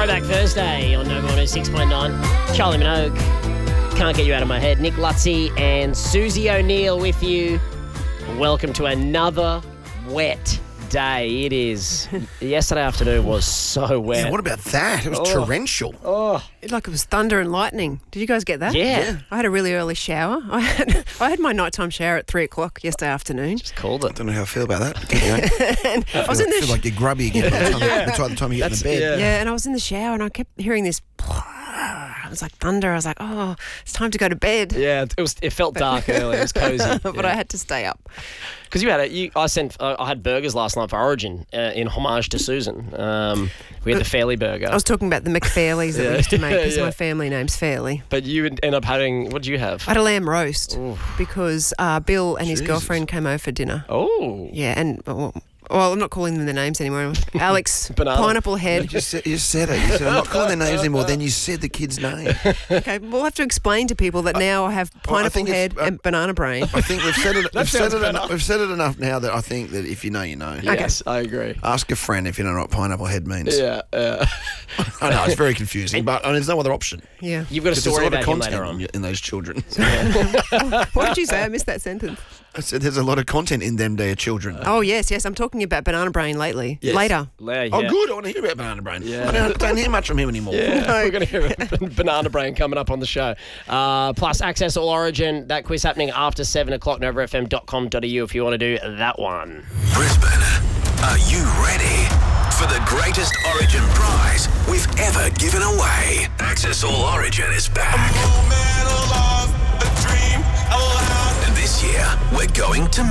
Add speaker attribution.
Speaker 1: Throwback Thursday on Nova 106.9. Charlie Minogue, Can't Get You Out of My Head. Nick Lutzy and Susie O'Neill with you. Welcome to another wet day. It is. Yesterday afternoon was so wet.
Speaker 2: Yeah, what about that? It was torrential.
Speaker 3: Like it was thunder and lightning. Did you guys get that?
Speaker 1: Yeah.
Speaker 3: I had a really early shower. I had my nighttime shower at 3 o'clock yesterday afternoon.
Speaker 1: Just called
Speaker 2: I
Speaker 1: it.
Speaker 2: don't know how I feel about that. Anyway.
Speaker 3: I was in
Speaker 2: feel
Speaker 3: the
Speaker 2: like you're grubby again by the time you get in the bed.
Speaker 3: yeah, and I was in the shower and I kept hearing this. It was like thunder. I was like, oh, it's time to go to bed.
Speaker 1: Yeah, it felt dark early. It was cozy.
Speaker 3: But I had to stay up.
Speaker 1: Because I had burgers last night for Origin in homage to Susan. We had the Fairley burger.
Speaker 3: I was talking about the McFairleys that we used to make because
Speaker 1: Yeah.
Speaker 3: my family name's Fairley.
Speaker 1: But you end up having, what did you have?
Speaker 3: I had a lamb roast because Bill and his
Speaker 2: Jesus.
Speaker 3: girlfriend came over for dinner.
Speaker 1: Oh.
Speaker 3: Yeah, and well, I'm not calling them their names anymore. Alex,
Speaker 1: Banana.
Speaker 3: Pineapple
Speaker 2: You
Speaker 3: Head.
Speaker 2: just said it. You said, I'm not calling their names anymore. Then you said the kid's name.
Speaker 3: Okay, we'll have to explain to people that now I have Pineapple
Speaker 2: think it's-
Speaker 3: Head and Banana Brain.
Speaker 2: I think we've said it.
Speaker 1: sounds better.
Speaker 2: We've said it enough now that I think that if you know, you know.
Speaker 1: Yes, I agree.
Speaker 2: Ask a friend if you don't know what pineapple head means.
Speaker 1: Yeah.
Speaker 2: I know it's very confusing, but there's no other option.
Speaker 3: Yeah.
Speaker 1: You've got a
Speaker 2: Because there's a
Speaker 1: story
Speaker 2: lot of
Speaker 1: about him later
Speaker 2: content
Speaker 1: on.
Speaker 2: in those children.
Speaker 3: What did you say? I missed that sentence.
Speaker 2: I said there's a lot of content in them. They are children.
Speaker 3: Oh, yes. I'm talking about Banana Brain lately.
Speaker 2: Yes.
Speaker 3: Later.
Speaker 1: Yeah.
Speaker 2: Oh, good. I want to hear about Banana Brain.
Speaker 1: Yeah.
Speaker 2: I don't hear much from him anymore.
Speaker 1: Yeah, we're going to hear Banana Brain coming up on the show. Plus, Access All Origin, that quiz happening after 7 o'clock, novafm.com.au if you want to do that one.
Speaker 4: Brisbane, are you ready for the greatest Origin prize we've ever given away? Access All Origin is back. And this year, we're going to